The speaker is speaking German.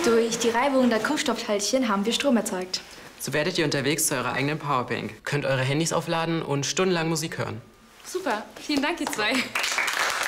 Durch die Reibung der Kohlenstoffteilchen haben wir Strom erzeugt. So werdet ihr unterwegs zu eurer eigenen Powerbank, könnt eure Handys aufladen und stundenlang Musik hören. Super, vielen Dank, ihr zwei.